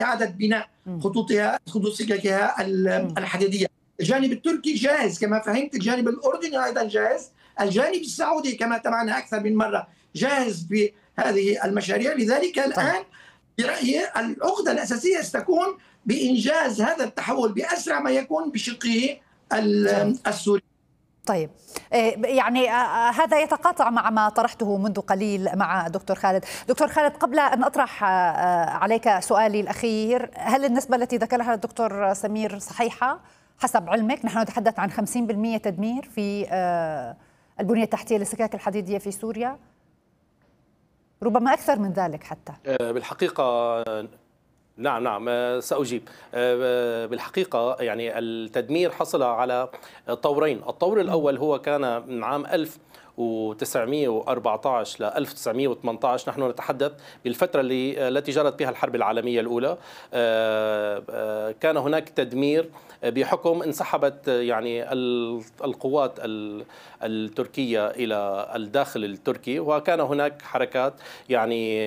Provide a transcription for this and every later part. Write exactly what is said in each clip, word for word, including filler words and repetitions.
إعادة بناء خطوطها خطوط سككها الحديدية. الجانب التركي جاهز كما فهمت، الجانب الأردني أيضا جاهز، الجانب السعودي كما تابعنا أكثر من مرة جاهز في هذه المشاريع. لذلك الآن برأيي العقدة الأساسية ستكون بإنجاز هذا التحول بأسرع ما يكون بشقه السوري. طيب يعني هذا يتقاطع مع ما طرحته منذ قليل مع دكتور خالد. دكتور خالد، قبل أن أطرح عليك سؤالي الأخير، هل النسبة التي ذكرها الدكتور سمير صحيحة حسب علمك؟ نحن نتحدث عن خمسين بالمئة تدمير في البنية التحتية للسكك الحديدية في سوريا، ربما أكثر من ذلك حتى. بالحقيقة نعم نعم سأجيب. بالحقيقة يعني التدمير حصل على طورين. الطور الأول هو كان من عام ألف وتسعمئة وأربعة عشر ل ألف وتسعمئة وثمانية عشر. نحن نتحدث بالفترة اللي التي جرت بها الحرب العالمية الأولى. كان هناك تدمير بحكم انسحبت يعني القوات التركية إلى الداخل التركي، وكان هناك حركات يعني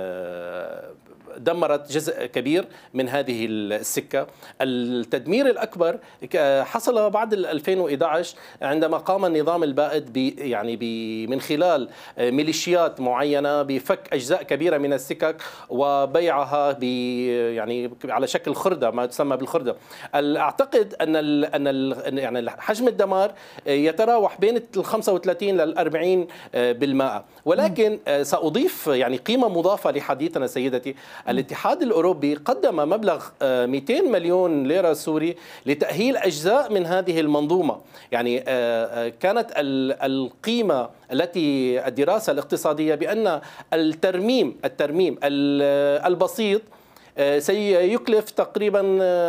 دمرت جزء كبير من هذه السكة. التدمير الأكبر حصل بعد ألفين وأحد عشر عندما قام النظام البائد يعني من خلال ميليشيات معينة بفك أجزاء كبيرة من السكك وبيعها يعني على شكل خردة، ما تسمى بالخردة. أعتقد أن ال أن ال يعني حجم الدمار يتراوح بين ال خمسة وثلاثين لل أربعين بالمئة، ولكن سأضيف يعني قيمة مضافة لحديثنا سيدتي. الاتحاد الأوروبي قدم مبلغ مئتين مليون ليرة سوري لتأهيل أجزاء من هذه المنظومة. يعني كانت القيمة التي الدراسة الاقتصادية بأن الترميم الترميم البسيط سيكلف تقريبا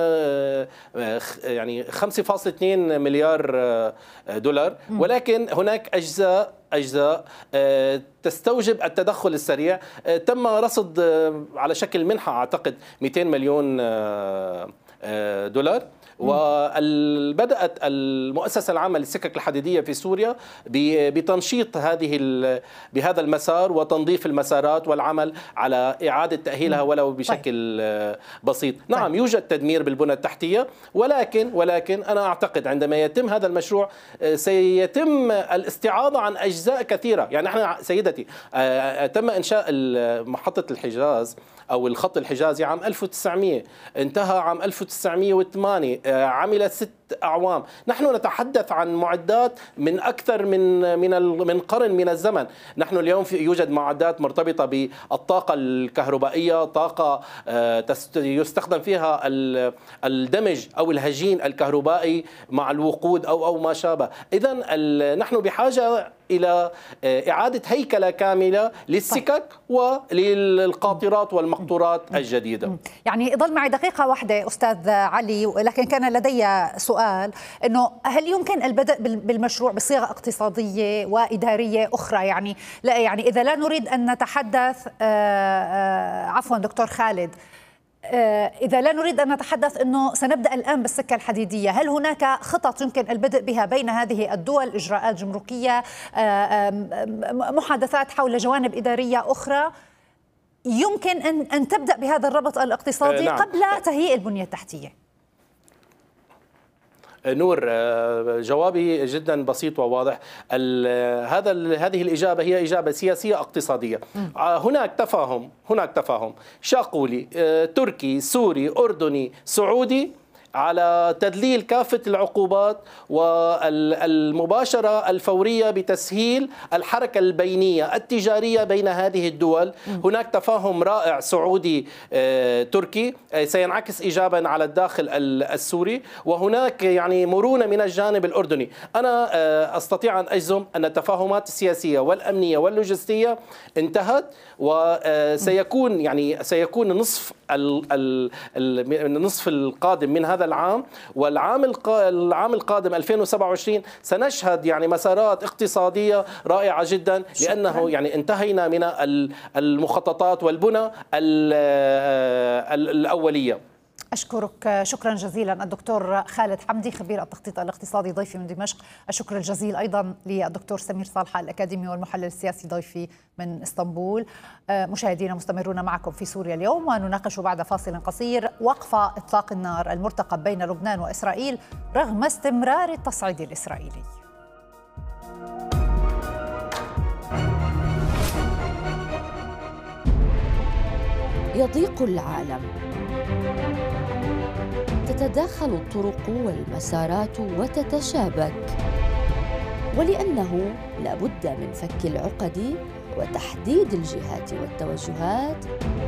يعني خمسة فاصلة اثنين مليار دولار، ولكن هناك أجزاء أجزاء تستوجب التدخل السريع. تم رصد على شكل منحة أعتقد مئتين مليون دولار. وبدأت المؤسسة العامة للسكك الحديدية في سوريا بتنشيط هذه بهذا المسار وتنظيف المسارات والعمل على إعادة تأهيلها ولو بشكل بسيط. نعم يوجد تدمير بالبنى التحتية، ولكن ولكن أنا أعتقد عندما يتم هذا المشروع سيتم الاستعاضة عن أجزاء كثيرة. يعني احنا سيدتي تم إنشاء محطة الحجاز أو الخط الحجازي عام ألف وتسعمئة، انتهى عام ألف وتسعمئة وثمانية، عمل ست أعوام. نحن نتحدث عن معدات من أكثر من من من قرن من الزمن. نحن اليوم في يوجد معدات مرتبطة بالطاقة الكهربائية، طاقة يستخدم فيها الدمج أو الهجين الكهربائي مع الوقود أو أو ما شابه. إذن نحن بحاجة إلى إعادة هيكلة كاملة للسكك وللقاطرات والمقطورات الجديدة. يعني ظل معي دقيقة واحدة أستاذ علي، لكن كان لدي سؤال إنه هل يمكن البدء بالمشروع بصيغة اقتصادية وإدارية أخرى؟ يعني لا يعني إذا لا نريد أن نتحدث عفوا دكتور خالد، إذا لا نريد أن نتحدث أنه سنبدأ الآن بالسكة الحديدية، هل هناك خطط يمكن البدء بها بين هذه الدول، إجراءات جمركية، محادثات حول جوانب إدارية أخرى يمكن أن أن تبدأ بهذا الربط الاقتصادي نعم. قبل تهيئ البنية التحتية؟ نور، جوابي جدا بسيط وواضح. هذا هذه الإجابة هي إجابة سياسية اقتصادية. هناك تفاهم هناك تفاهم شاقولي تركي سوري أردني سعودي على تدليل كافة العقوبات والمباشرة الفورية بتسهيل الحركة البينية التجارية بين هذه الدول. هناك تفاهم رائع سعودي تركي سينعكس إيجابا على الداخل السوري، وهناك يعني مرونة من الجانب الأردني. أنا أستطيع أن أجزم أن التفاهمات السياسية والأمنية واللوجستية انتهت، وسيكون يعني سيكون نصف النصف القادم من هذا العام والعام العام القادم ألفين وسبعة وعشرين سنشهد يعني مسارات اقتصادية رائعة جدا، لأنه يعني انتهينا من المخططات والبنى الأولية. أشكرك شكرا جزيلا الدكتور خالد حمدي خبير التخطيط الاقتصادي ضيفي من دمشق. الشكر الجزيل أيضا للدكتور سمير صالحة الأكاديمي والمحلل السياسي ضيفي من اسطنبول. مشاهدينا مستمرون معكم في سوريا اليوم، ونناقش بعد فاصل قصير وقف إطلاق النار المرتقب بين لبنان وإسرائيل رغم استمرار التصعيد الإسرائيلي. يضيق العالم، تتداخل الطرق والمسارات وتتشابك، ولأنه لا بد من فك العقد وتحديد الجهات والتوجهات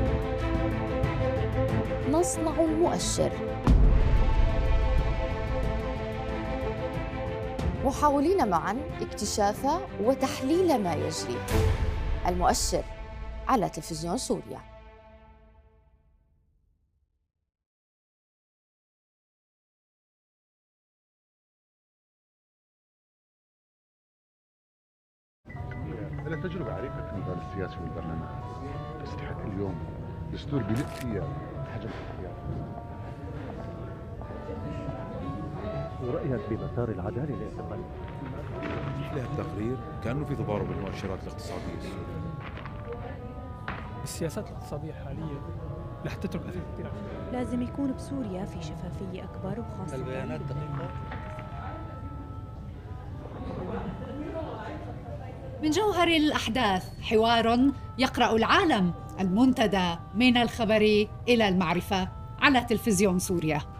نصنع المؤشر، محاولين معا اكتشاف وتحليل ما يجري. المؤشر على تلفزيون سوريا. أنا تجربة عريقة في النضال السياسي والبرلمان، تستحق اليوم دستور بيلف فيها حجم الاختيار. ورأيك بمسار العدالة لإسرائيل؟ يحلى التقرير كأنه في تضارب بالمؤشرات الاقتصادية السورية. السياسات الاقتصادية الحالية رح تترك أثر كثير. لازم يكون بسوريا في شفافية أكبر، وخاصة البيانات دقيقة. من جوهر الأحداث حوار يقرأ العالم، المنتدى من الخبر إلى المعرفة على تلفزيون سوريا.